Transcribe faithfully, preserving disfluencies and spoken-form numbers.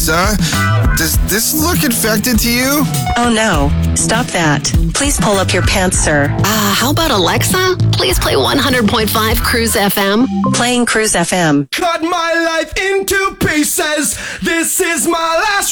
Alexa, does this look infected to you? Oh no, stop that. Please pull up your pants, sir. Uh, how about Alexa? Please play one hundred point five Cruise F M. Playing Cruise F M. Cut my life into pieces. This is my last